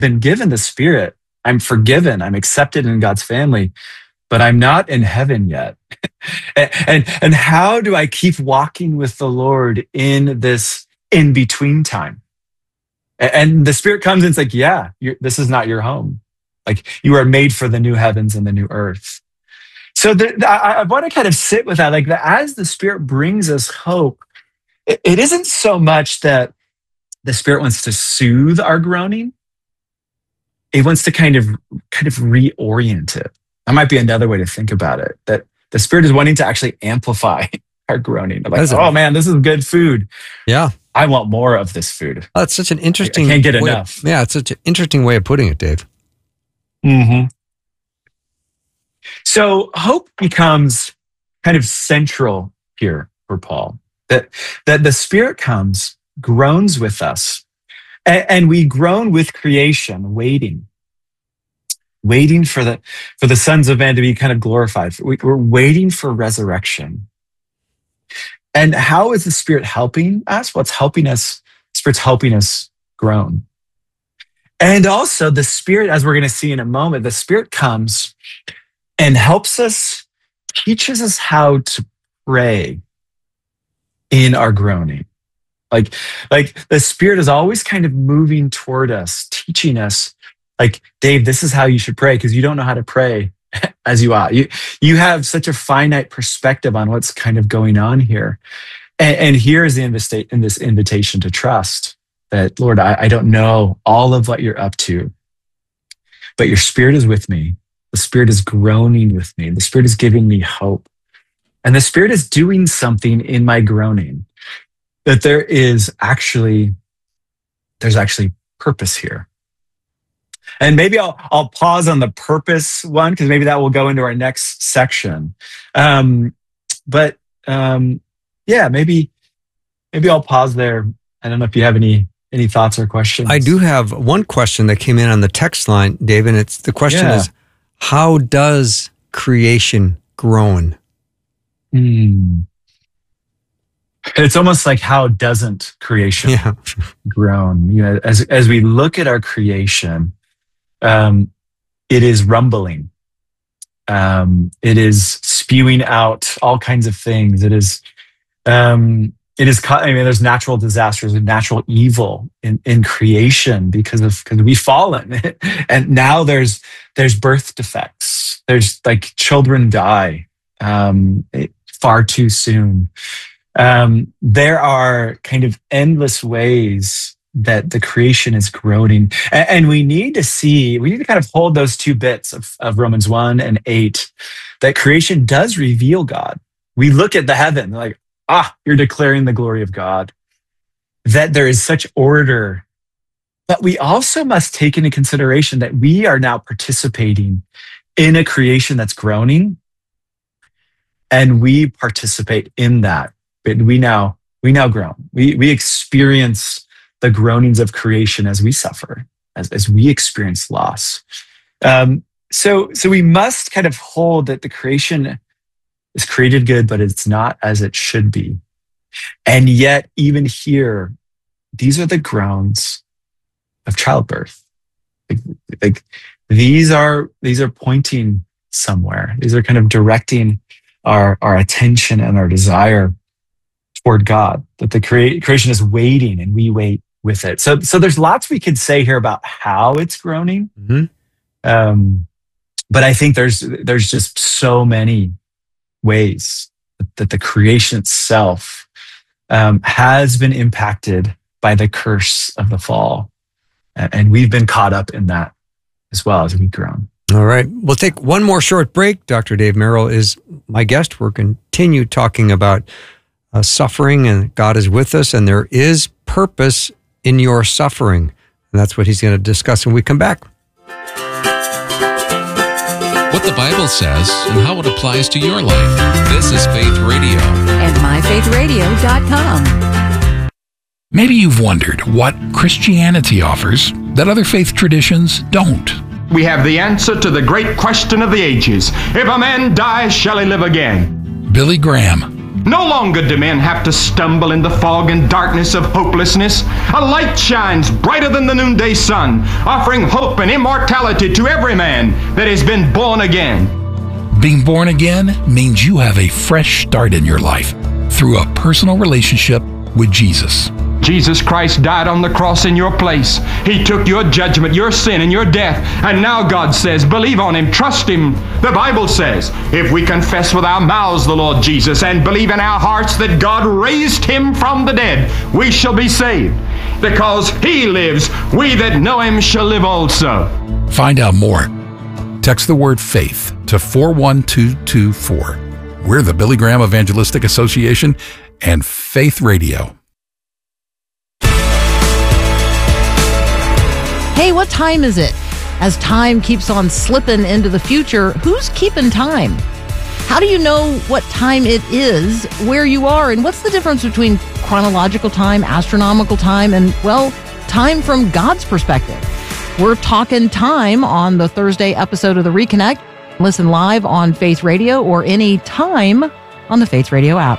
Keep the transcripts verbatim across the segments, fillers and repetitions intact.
been given the Spirit. I'm forgiven. I'm accepted in God's family, but I'm not in heaven yet. and, and, and how do I keep walking with the Lord in this in-between time? And, and the Spirit comes and it's like, yeah, you're, this is not your home. Like, you are made for the new heavens and the new earth. So the, the, I, I want to kind of sit with that. Like, the, as the Spirit brings us hope, it, it isn't so much that the Spirit wants to soothe our groaning. It wants to kind of kind of reorient it. That might be another way to think about it, that the Spirit is wanting to actually amplify our groaning. Like, oh a, man, this is good food. Yeah. I want more of this food. Oh, that's such an interesting... I can't get way, enough. Yeah, it's such an interesting way of putting it, Dave. Mm-hmm. So hope becomes kind of central here for Paul. That, that the Spirit comes, groans with us, and, and we groan with creation, waiting. Waiting for the for the sons of man to be kind of glorified. We, we're waiting for resurrection. And how is the Spirit helping us? What's helping us? The Spirit's helping us groan. And also the Spirit, as we're going to see in a moment, the Spirit comes and helps us, teaches us how to pray in our groaning. Like, like the Spirit is always kind of moving toward us, teaching us, like, Dave, this is how you should pray, because you don't know how to pray as you ought. You, you have such a finite perspective on what's kind of going on here. And, and here is the invita- in this invitation to trust that, Lord, I, I don't know all of what you're up to, but your Spirit is with me. The Spirit is groaning with me. The Spirit is giving me hope. And the Spirit is doing something in my groaning, that there is actually, there's actually purpose here. And maybe I'll I'll pause on the purpose one, because maybe that will go into our next section. Um, but um, yeah, maybe maybe I'll pause there. I don't know if you have any any thoughts or questions. I do have one question that came in on the text line, Dave, and it's the question yeah. is, how does creation groan? Mm. It's almost like, how doesn't creation yeah. groan? You know, as as we look at our creation, um, it is rumbling. Um, it is spewing out all kinds of things. It is, um, it is. I mean, there's natural disasters and natural evil in, in creation because of because we've fallen, and now there's there's birth defects. There's like children die um, far too soon. Um, there are kind of endless ways that the creation is groaning. And, and we need to see, we need to kind of hold those two bits of, of Romans one and eight, that creation does reveal God. We look at the heaven, like, ah, you're declaring the glory of God, that there is such order. But we also must take into consideration that we are now participating in a creation that's groaning, and we participate in that. But we now we now groan. We we experience the groanings of creation as we suffer, as, as we experience loss. Um, so so we must kind of hold that the creation is created good, but it's not as it should be. And yet, even here, these are the groans of childbirth. Like, like these are these are pointing somewhere. These are kind of directing our our attention and our desire toward God, that the crea- creation is waiting and we wait with it. So, so there's lots we could say here about how it's groaning. Mm-hmm. Um, but I think there's, there's just so many ways that, that the creation itself um, has been impacted by the curse of the fall. And we've been caught up in that as well as we groan. All right. We'll take one more short break. Doctor Dave Merrill is my guest. We'll continue talking about Uh, suffering, and God is with us, and there is purpose in your suffering. And that's what he's going to discuss when we come back. What the Bible says and how it applies to your life. This is Faith Radio. And my faith radio dot com. Maybe you've wondered what Christianity offers that other faith traditions don't. We have the answer to the great question of the ages. If a man dies, shall he live again? Billy Graham, No longer do men have to stumble in the fog and darkness of hopelessness. A light shines brighter than the noonday sun, offering hope and immortality to every man that has been born again. Being born again means you have a fresh start in your life through a personal relationship with Jesus. Jesus Christ died on the cross in your place. He took your judgment, your sin, and your death. And now God says, believe on Him, trust Him. The Bible says, if we confess with our mouths the Lord Jesus and believe in our hearts that God raised Him from the dead, we shall be saved. Because He lives, we that know Him shall live also. Find out more. Text the word faith to four one two two four. We're the Billy Graham Evangelistic Association and Faith Radio. Hey, what time is it? As time keeps on slipping into the future, who's keeping time? How do you know what time it is, where you are, and what's the difference between chronological time, astronomical time, and, well, time from God's perspective? We're talking time on the Thursday episode of The Reconnect. Listen live on Faith Radio or any time on the Faith Radio app.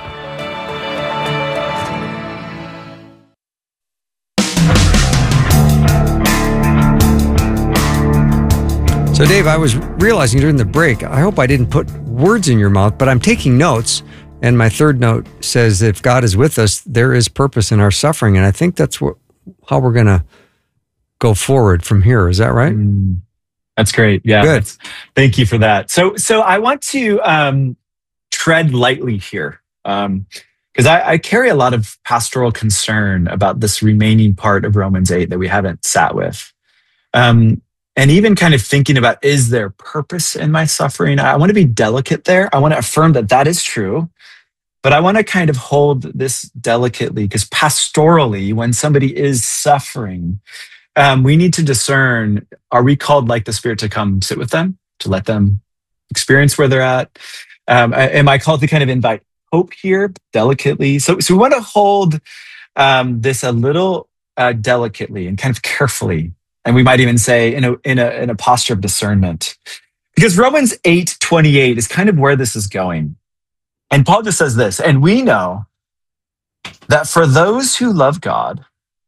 So, Dave, I was realizing during the break, I hope I didn't put words in your mouth, but I'm taking notes. And my third note says, if God is with us, there is purpose in our suffering. And I think that's what, how we're going to go forward from here. Is that right? Mm, that's great. Yeah. Good. Thank you for that. So, so I want to um, tread lightly here um, because I, I carry a lot of pastoral concern about this remaining part of Romans eight that we haven't sat with. Um, And even kind of thinking about, is there purpose in my suffering? I want to be delicate there. I want to affirm that that is true. But I want to kind of hold this delicately because pastorally, when somebody is suffering, um, we need to discern, are we called like the Spirit to come sit with them, to let them experience where they're at? Um, am I called to kind of invite hope here delicately? So, so we want to hold um, this a little uh, delicately and kind of carefully. And we might even say in a, in a, in a posture of discernment. Because Romans eight twenty-eight is kind of where this is going. And Paul just says this, and we know that for those who love God,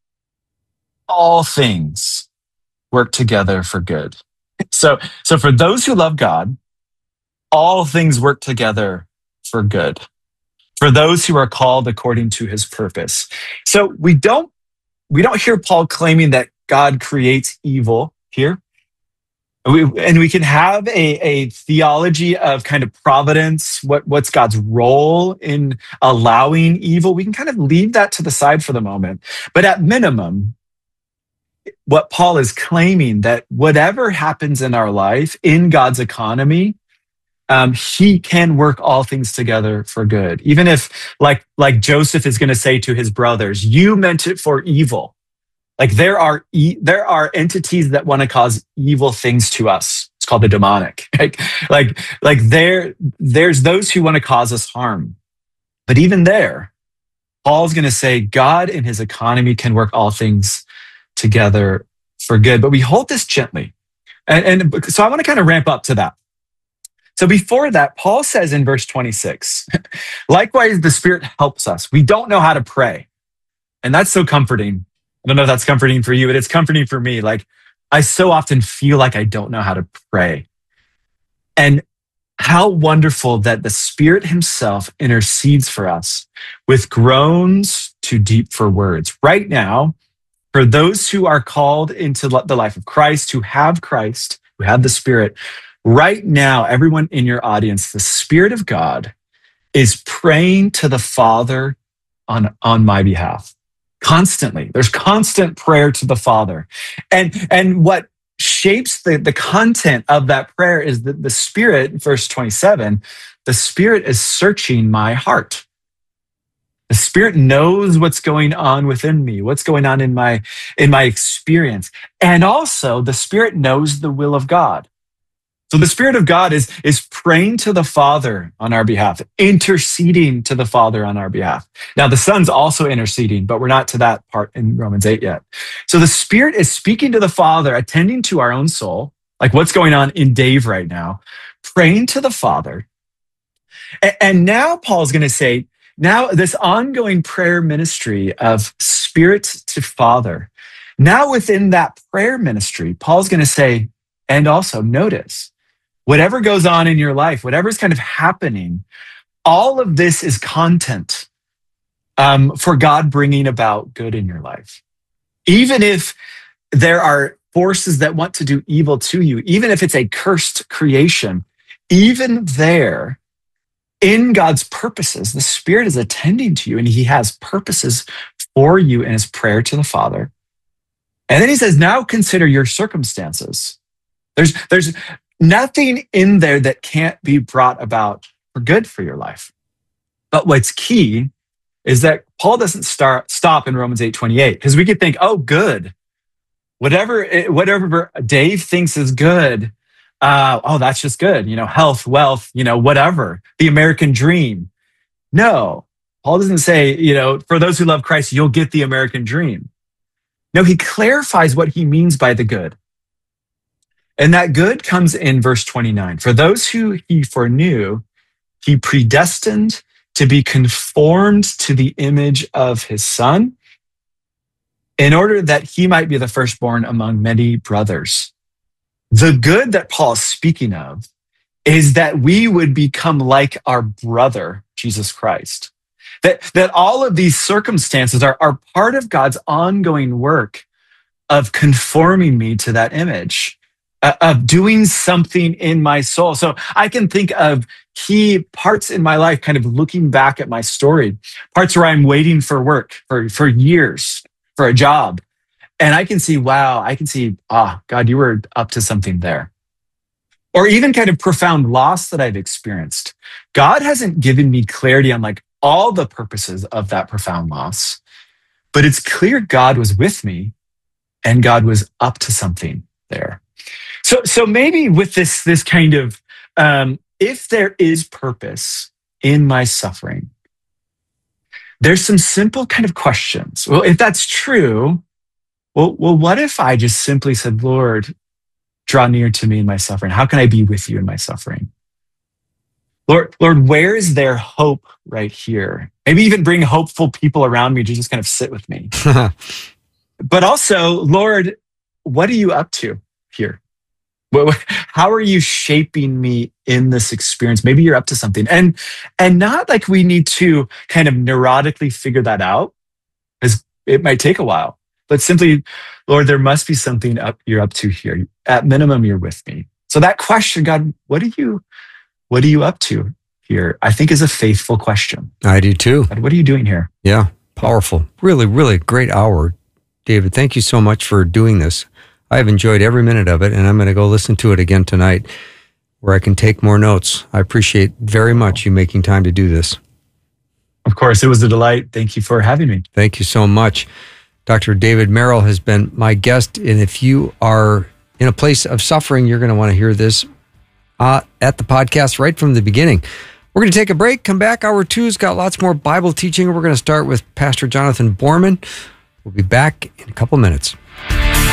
all things work together for good. So, so for those who love God, all things work together for good. For those who are called according to His purpose. So we don't, we don't hear Paul claiming that God creates evil here. We, and we can have a, a theology of kind of providence, what, what's God's role in allowing evil. We can kind of leave that to the side for the moment. But at minimum, what Paul is claiming that whatever happens in our life, in God's economy, um, He can work all things together for good. Even if, like, like Joseph is going to say to his brothers, you meant it for evil. Like there are e- there are entities that want to cause evil things to us. It's called the demonic. Like like like there there's those who want to cause us harm. But even there, Paul's going to say God in His economy can work all things together for good. But we hold this gently, and, and so I want to kind of ramp up to that. So before that, Paul says in verse twenty-six, likewise the Spirit helps us. We don't know how to pray, and that's so comforting. I don't know if that's comforting for you, but it's comforting for me. Like, I so often feel like I don't know how to pray. And how wonderful that the Spirit Himself intercedes for us with groans too deep for words. Right now, for those who are called into the life of Christ, who have Christ, who have the Spirit, right now, everyone in your audience, the Spirit of God is praying to the Father on, on my behalf. Constantly. There's constant prayer to the Father. And, and what shapes the, the content of that prayer is that the Spirit, verse twenty-seven, the Spirit is searching my heart. The Spirit knows what's going on within me, what's going on in my, in my experience. And also the Spirit knows the will of God. So the Spirit of God is, is praying to the Father on our behalf, interceding to the Father on our behalf. Now, the Son's also interceding, but we're not to that part in Romans eight yet. So the Spirit is speaking to the Father, attending to our own soul, like what's going on in Dave right now, praying to the Father. And, and now Paul's going to say, now this ongoing prayer ministry of Spirit to Father. Now within that prayer ministry, Paul's going to say, and also notice, whatever goes on in your life, whatever's kind of happening, all of this is content um, for God bringing about good in your life. Even if there are forces that want to do evil to you, even if it's a cursed creation, even there, in God's purposes, the Spirit is attending to you, and he has purposes for you in his prayer to the Father. And then he says, now consider your circumstances. There's, there's nothing in there that can't be brought about for good for your life. But what's key is that Paul doesn't start stop in Romans eight twenty-eight, because we could think, oh, good. Whatever, whatever Dave thinks is good, uh, oh, that's just good. You know, health, wealth, you know, whatever, the American dream. No, Paul doesn't say, you know, for those who love Christ, you'll get the American dream. No, he clarifies what he means by the good. And that good comes in verse twenty-nine. For those who he foreknew, he predestined to be conformed to the image of his Son, in order that he might be the firstborn among many brothers. The good that Paul is speaking of is that we would become like our brother, Jesus Christ. That, that all of these circumstances are, are part of God's ongoing work of conforming me to that image, uh, of doing something in my soul. So I can think of key parts in my life, kind of looking back at my story, parts where I'm waiting for work for, for years, for a job. And I can see, wow, I can see, ah, God, you were up to something there. Or even kind of profound loss that I've experienced. God hasn't given me clarity on like all the purposes of that profound loss, but it's clear God was with me and God was up to something there. So, so maybe with this, this kind of, um, if there is purpose in my suffering, there's some simple kind of questions. Well, if that's true, well, well, what if I just simply said, Lord, draw near to me in my suffering? How can I be with you in my suffering? Lord, Lord, where is there hope right here? Maybe even bring hopeful people around me to just kind of sit with me. But also, Lord, what are you up to here? How are you shaping me in this experience? Maybe you're up to something. And, and not like we need to kind of neurotically figure that out, because it might take a while. But simply, Lord, there must be something up you're up to here. At minimum, you're with me. So that question, God, what are you, what are you up to here? I think is a faithful question. I do too. God, what are you doing here? Yeah, powerful. Really, really great hour. David, thank you so much for doing this. I have enjoyed every minute of it, and I'm going to go listen to it again tonight where I can take more notes. I appreciate very much you making time to do this. Of course, it was a delight. Thank you for having me. Thank you so much. Doctor David Merrill has been my guest, and if you are in a place of suffering, you're going to want to hear this uh, at the podcast right from the beginning. We're going to take a break, come back. Hour two's got lots more Bible teaching. We're going to start with Pastor Jonathan Borman. We'll be back in a couple minutes.